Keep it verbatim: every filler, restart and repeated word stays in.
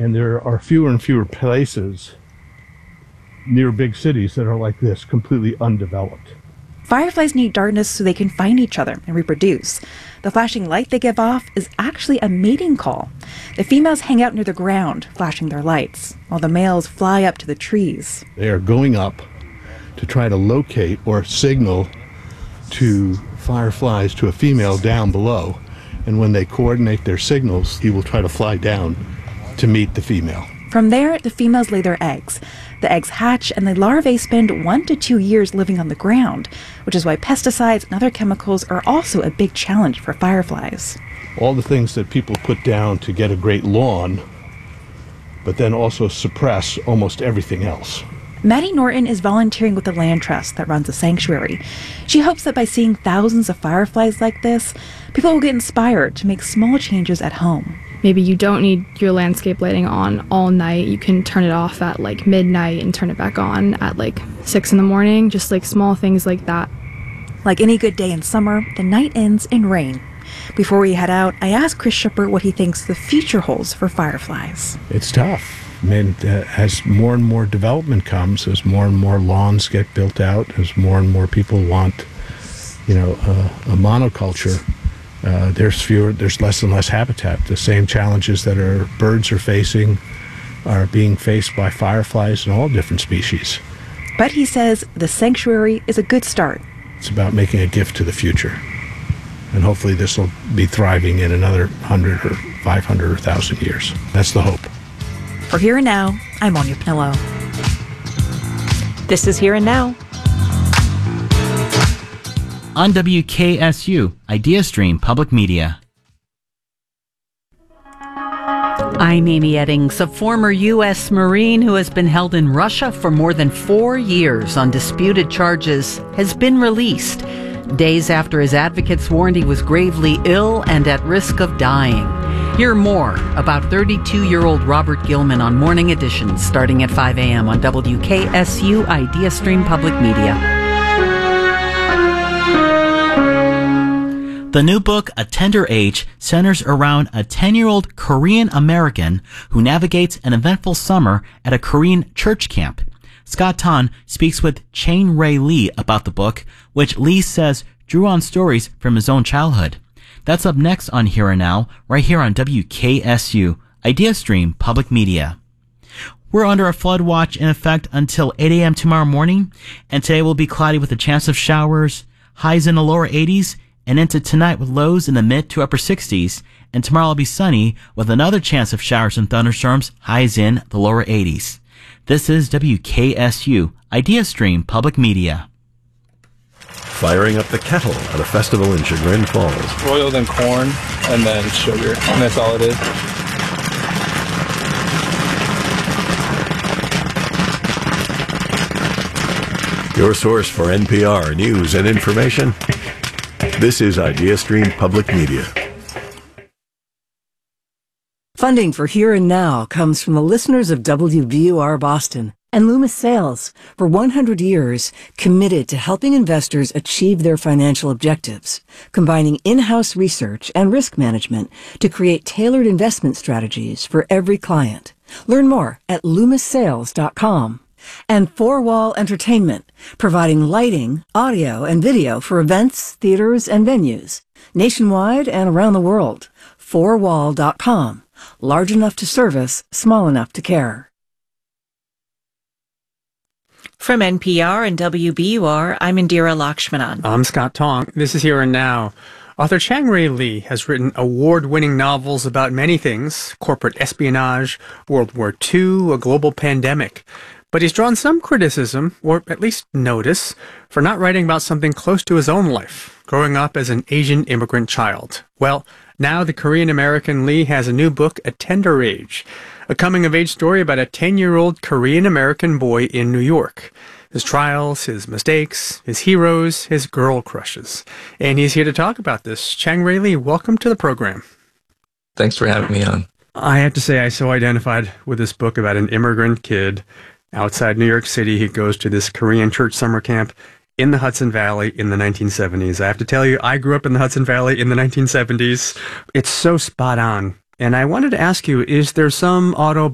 And there are fewer and fewer places near big cities that are like this, completely undeveloped. Fireflies need darkness so they can find each other and reproduce. The flashing light they give off is actually a mating call. The females hang out near the ground, flashing their lights, while the males fly up to the trees. They are going up to try to locate or signal to fireflies to a female down below. And when they coordinate their signals, he will try to fly down to meet the female. From there, the females lay their eggs. The eggs hatch, and the larvae spend one to two years living on the ground, which is why pesticides and other chemicals are also a big challenge for fireflies. All the things that people put down to get a great lawn, but then also suppress almost everything else. Maddie Norton is volunteering with the Land Trust that runs a sanctuary. She hopes that by seeing thousands of fireflies like this, people will get inspired to make small changes at home. Maybe you don't need your landscape lighting on all night. You can turn it off at like midnight and turn it back on at like six in the morning. Just like small things like that. Like any good day in summer, the night ends in rain. Before we head out, I asked Chris Schipper what he thinks the future holds for fireflies. It's tough. I mean, uh, as more and more development comes, as more and more lawns get built out, as more and more people want, you know, uh, a monoculture, Uh, there's fewer, there's less and less habitat. The same challenges that our birds are facing are being faced by fireflies and all different species. But he says the sanctuary is a good start. It's about making a gift to the future. And hopefully this will be thriving in another hundred or five hundred or thousand years. That's the hope. For Here and Now, I'm Anya Pinello. This is Here and Now. On W K S U, IdeaStream Public Media. I'm Amy Eddings. A former U S Marine who has been held in Russia for more than four years on disputed charges has been released, days after his advocates warned he was gravely ill and at risk of dying. Hear more about thirty-two-year-old Robert Gilman on Morning Edition starting at five a.m. on W K S U IdeaStream Public Media. The new book, A Tender Age, centers around a ten-year-old Korean American who navigates an eventful summer at a Korean church camp. Scott Ton speaks with Chang Ray Lee about the book, which Lee says drew on stories from his own childhood. That's up next on Here and Now, right here on W K S U, IdeaStream Public Media. We're under a flood watch in effect until eight a.m. tomorrow morning, and today will be cloudy with a chance of showers, highs in the lower eighties, and into tonight with lows in the mid to upper sixties, and tomorrow will be sunny with another chance of showers and thunderstorms, highs in the lower eighties. This is W K S U, IdeaStream Public Media. Firing up the kettle at a festival in Chagrin Falls. Boiled in corn and then sugar, and that's all it is. Your source for N P R news and information. This is IdeaStream Public Media. Funding for Here and Now comes from the listeners of W B U R Boston and Loomis Sales, for one hundred years, committed to helping investors achieve their financial objectives, combining in-house research and risk management to create tailored investment strategies for every client. Learn more at loomis sales dot com. And Four Wall Entertainment, providing lighting, audio, and video for events, theaters, and venues, nationwide and around the world. four wall dot com. Large enough to service, small enough to care. From N P R and W B U R, I'm Indira Lakshmanan. I'm Scott Tong. This is Here and Now. Author Chang Ray Lee has written award-winning novels about many things: corporate espionage, World War Two, a global pandemic. But he's drawn some criticism, or at least notice, for not writing about something close to his own life, growing up as an Asian immigrant child. Well, now the Korean-American Lee has a new book, A Tender Age, a coming-of-age story about a ten-year-old Korean-American boy in New York. His trials, his mistakes, his heroes, his girl crushes. And he's here to talk about this. Chang Ray Lee, welcome to the program. Thanks for having me on. I have to say I so identified with this book about an immigrant kid outside New York City. He goes to this Korean church summer camp in the Hudson Valley in the nineteen seventies. I have to tell you, I grew up in the Hudson Valley in the nineteen seventies. It's so spot on. And I wanted to ask you, is there some auto